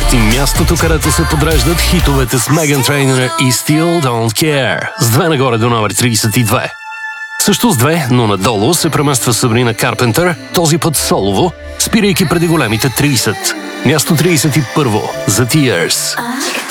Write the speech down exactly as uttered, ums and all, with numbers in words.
ти мястото, където се подреждат хитовете с Meghan Trainor и Still Don't Care. С две нагоре до номер тридесет и две. Също с две, но надолу се премества Сабрина Карпентър, този път солово, спирайки преди големите тридесет. Място тридесет и първо за Tears.